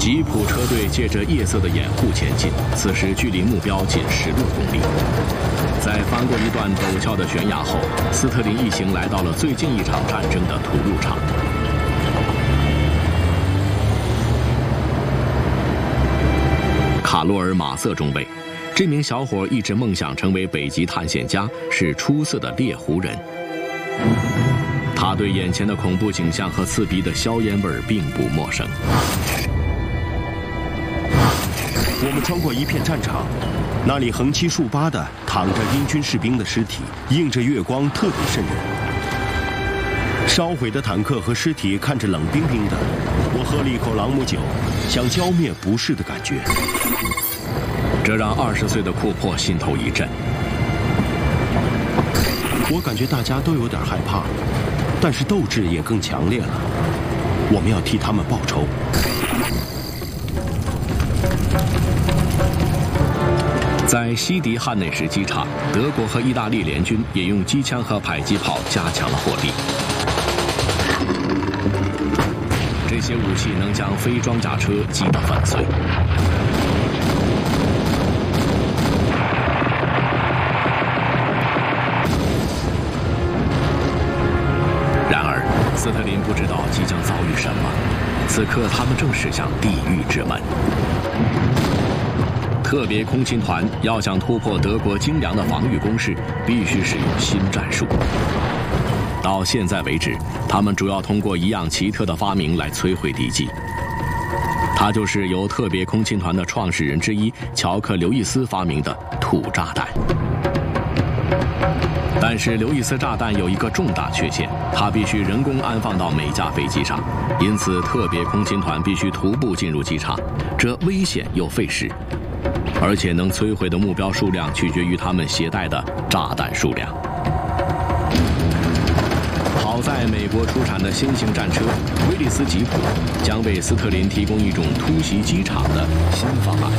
吉普车队借着夜色的掩护前进，此时距离目标仅16公里。在翻过一段陡峭的悬崖后，斯特林一行来到了最近一场战争的屠戮场。卡洛尔·马瑟中尉，这名小伙一直梦想成为北极探险家，是出色的猎狐人。他对眼前的恐怖景象和刺鼻的硝烟味并不陌生。 我们穿过一片战场，那里横七竖八的躺着英军士兵的尸体，映着月光，特别瘆人。烧毁的坦克和尸体看着冷冰冰的，我喝了一口朗姆酒，想浇灭不适的感觉。 这让20岁的库珀心头一震。 我感觉大家都有点害怕，但是斗志也更强烈了。我们要替他们报仇。 在西迪汉内什机场，德国和意大利联军也用机枪和迫击炮加强了火力。这些武器能将非装甲车击得粉碎。然而，斯特林不知道即将遭遇什么。此刻，他们正驶向地狱之门。特别空勤团要想突破德国精良的防御工事，必须使用新战术。到现在为止，他们主要通过一样奇特的发明来摧毁敌机。它就是由特别空勤团的创始人之一乔克·刘易斯发明的土炸弹。但是刘易斯炸弹有一个重大缺陷，它必须人工安放到每架飞机上，因此特别空勤团必须徒步进入机场，这危险又费时。而且能摧毁的目标数量取决于他们携带的炸弹数量。好在美国出产的新型战车威利斯吉普将为斯特林提供一种突袭机场的新方案。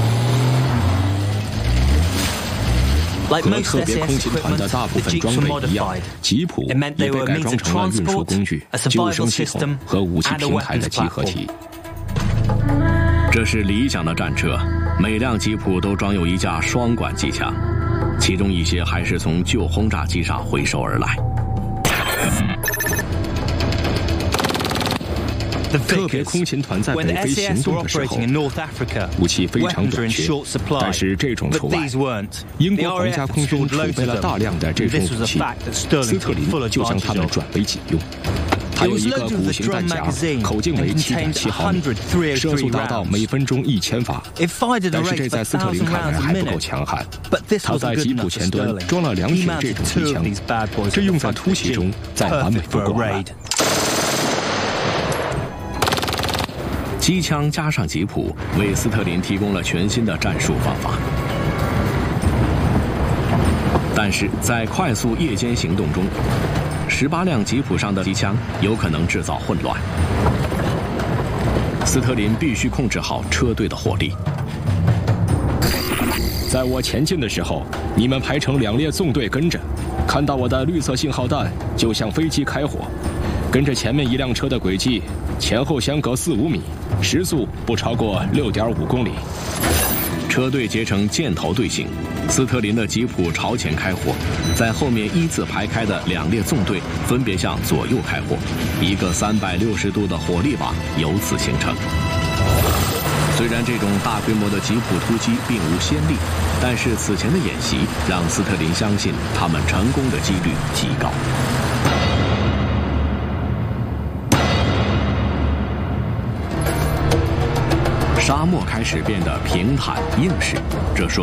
和特别空勤团的大部分装备一样，吉普也被改装成了运输工具、救生系统和武器平台的集合体。这是理想的战车。每辆吉普都装有一架双管机枪，其中一些还是从旧轰炸机上回收而来。特别空勤团在北非行动的时候，武器非常短缺，但是这种除外。英国皇家空军储备了大量的这种武器，斯特林就将它们转为己用。它有一个鼓形弹夹，口径为7.7毫米，射速达到每分钟1000发。但是这在斯特林看来还不够强悍。他在吉普前端装了2挺这种机枪，这用在突袭中再完美不过了。机枪加上吉普，为斯特林提供了全新的战术方法。但是在快速夜间行动中，18辆吉普上的机枪有可能制造混乱。斯特林必须控制好车队的火力。 在我前进的时候，你们排成2列纵队跟着，看到我的绿色信号弹就向飞机开火，跟着前面一辆车的轨迹，前后相隔4-5米，时速不超过6.5公里。 车队结成箭头队形，斯特林的吉普朝前开火，在后面依次排开的2列纵队分别向左右开火，一个360度的火力网由此形成。虽然这种大规模的吉普突击并无先例，但是此前的演习让斯特林相信他们成功的几率极高。沙漠开始变得平坦硬实，这说